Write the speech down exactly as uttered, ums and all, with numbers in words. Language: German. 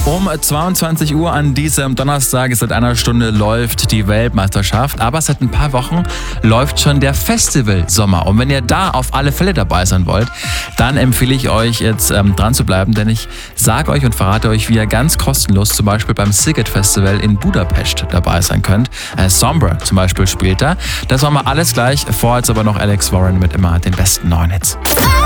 Um zweiundzwanzig Uhr an diesem Donnerstag, seit einer Stunde, läuft die Weltmeisterschaft. Aber seit ein paar Wochen läuft schon der Festival-Sommer. Und wenn ihr da auf alle Fälle dabei sein wollt, dann empfehle ich euch jetzt ähm, dran zu bleiben. Denn ich sage euch und verrate euch, wie ihr ganz kostenlos zum Beispiel beim Sziget Festival in Budapest dabei sein könnt. Äh, Sombra zum Beispiel spielt da. Das war mal alles gleich. Vor jetzt aber noch Alex Warren mit immer den besten neuen Hits.